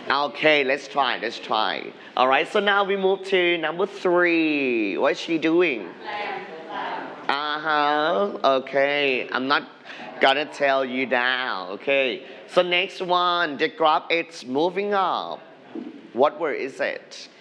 Okay, let's try, let's try. All right, so now we move to number three. What's she doing? Uh-huh. Okay, I'm not gonna tell you now. Okay, so next one, the graph is moving up. What word is it?